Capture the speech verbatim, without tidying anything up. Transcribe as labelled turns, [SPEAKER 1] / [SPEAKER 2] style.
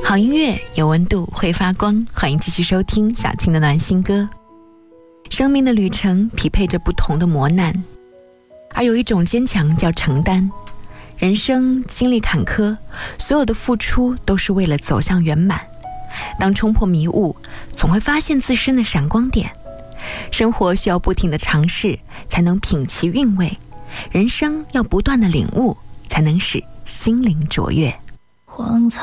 [SPEAKER 1] 好音乐有温度，会发光。欢迎继续收听小青的暖心歌。生命的旅程匹配着不同的磨难，而有一种坚强叫承担。人生经历坎坷，所有的付出都是为了走向圆满。当冲破迷雾，总会发现自身的闪光点。生活需要不停的尝试，才能品其韵味。人生要不断的领悟，才能使心灵卓越。
[SPEAKER 2] 荒草